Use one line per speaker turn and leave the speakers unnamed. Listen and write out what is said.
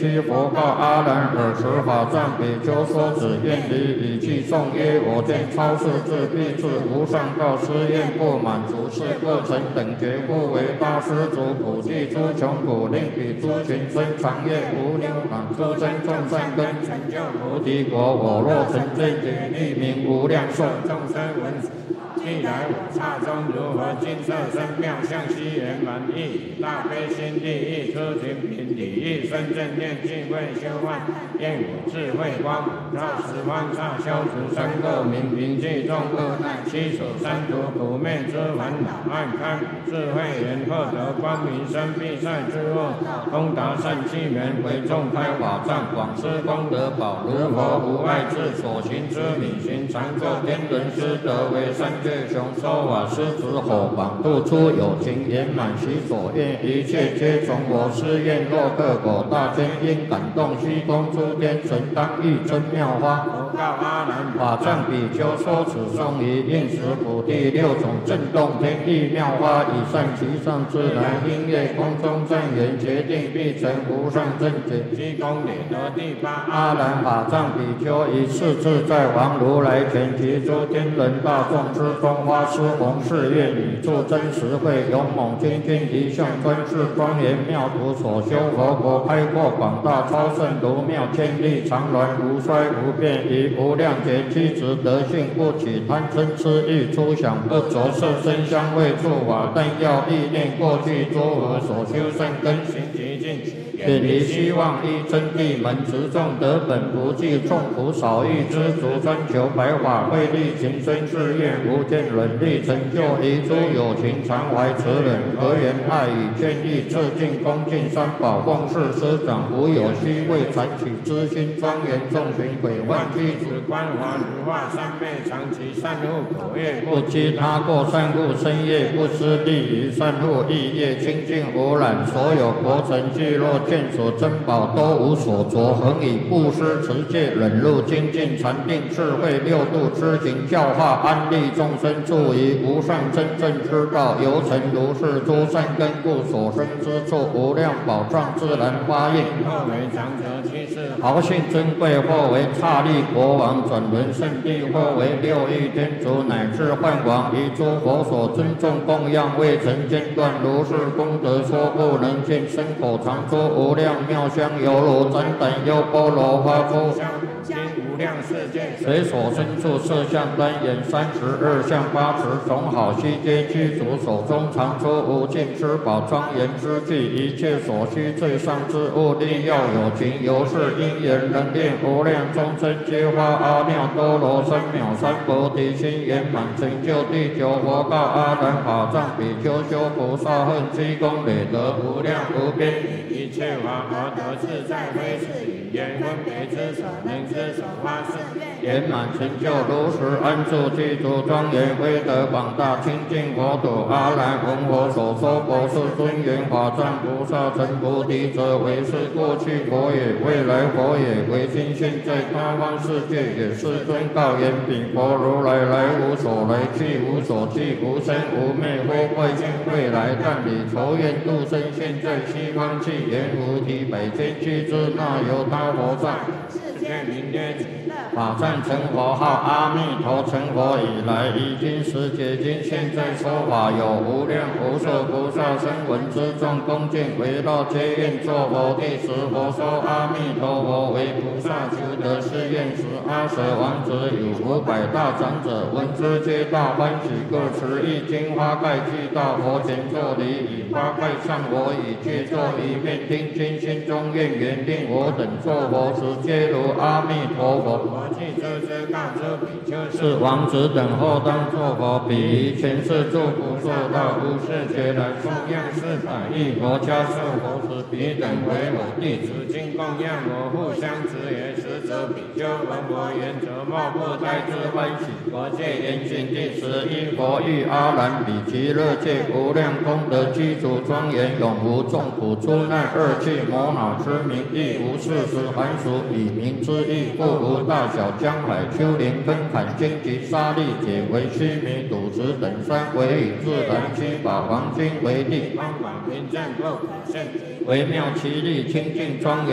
须佛告阿难：尔时法藏比丘说此愿离语句颂曰：我见超世智必至无上道，施愿不满足，是过程等觉故为大施主普济诸穷苦，令彼诸群生常愿无牛满诸生众善根，成就菩提果。我若成正觉，利名无量寿。众生闻历来我刹中如何金色身妙相悉圆满意，大悲心地意出行品理意生正念净慧修幻，愿我智慧光普照十方刹消除三恶名平济众恶难，七所三途苦灭之烦恼，暗开智慧眼，获得光明生必赛之恶，通达善气门，为众开法藏，广施功德宝，如佛无碍智所行之理行，常作天人师德为三界雄说法师子火广度出有情圆满其所愿，一切皆从我施愿。若克果大天因感动虚空诸天神，当欲真妙花。佛告阿难：法藏比丘说此颂于应时普地六种震动天地妙花，以善其上自然音乐空中正言，决定必成无上正觉。积功累德第八。阿难：法藏比丘以是自在王如来前，及诸天人大众之中，花施弘誓愿，语助真实慧，勇猛精进一向专事，庄严妙土所修佛国，开阔广大超胜如妙千里，常鸾无衰无变，以无量劫机智德性，不起贪嗔痴欲，出想不着色身香味触法，但要意念过去诸佛所修善根行极尽，远离希望依真谛门，持众得本不计，众苦少欲知足，专求白法慧力，情深誓愿无间忍力，成就一诸有情，常怀慈忍，和言爱语，劝义致敬，恭敬三宝，奉事师长，无有虚伪，残取之心，庄严众群，毁患具子，观华如化，三昧常其善护口业，不积他过，善护身业，不失利于善护意业，清净无染，所有国城聚落见所珍宝都无所着，恒以布施持戒忍辱精进禅定智慧六度之行教化安利众生，助于无上真正之道，由成如是诸善根故，所生之处无量宝藏自然发应，或为长者居士，豪信珍贵，或为刹利国王转轮圣地，或为六欲天竺乃至幻王，以诸佛所尊重供养，未曾间断如是功德说不能尽，身口常说无量妙香，犹如旃檀优波罗花出今无量世界，随所身处色相单眼32相8持，种好悉皆具足，手中常出无尽施宝庄严之具，一切所需最上之物，力要有情，由是因缘能令无量众生皆发阿耨多罗三藐三菩提心，圆满成就第九。佛告阿难：法藏比丘修菩萨恨，积功累德无量无边，一切法而得自在，非是语言分别之所能之所发誓，圆满成就如实安住具足庄严威德广大清净国土。阿难闻我所说佛是尊严法藏菩萨成菩提者，为是过去佛也，未来佛也，为今现在他方世界也。世尊告言：彼佛如来来无所来，去无所去，无生无灭，或未见未来，但以仇怨度生，现在西方去，言无体百千俱之，那由他佛在世界名曰法藏成佛号阿弥陀，成佛以来，已经十劫经，现在说法有无量无数菩萨声闻之众，恭敬围绕，皆愿作佛。第十佛说阿弥陀佛为菩萨求得是愿时，阿舍王子有500大长者，闻之皆大欢喜，各持一金花盖具到佛前作礼，以花盖上我以具作一面，听经心中愿缘，令我等作佛时，皆如阿弥陀佛。我既知告知比丘，是王子等后当作佛，彼于前世诸不受到无世劫来供养400亿佛家受佛时，彼等为我弟子，今供养我互相持也。实则比丘闻我言者，莫不胎之欢喜。佛戒严禁第11佛欲阿难比其乐界无量功德具足庄严，永无众苦出难恶趣魔恼之名，亦无事实寒暑以名之意，故无大小江海丘陵根坎荆棘沙砾解为须弥赌石等山，为以自然七宝黄金为地，方广平正不可胜，微妙其力清净庄严。